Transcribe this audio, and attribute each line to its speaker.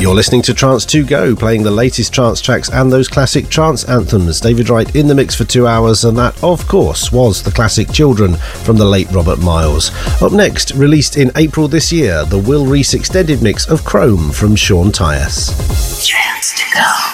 Speaker 1: You're listening to Trance 2 Go, playing the latest trance tracks and those classic trance anthems. David Wright in the mix for 2 hours, and that, of course, was the classic Children from the late Robert Miles. Up next, released in April this year, the Will Rees extended mix of Chrome from Sean Tyas.
Speaker 2: Trance 2 Go.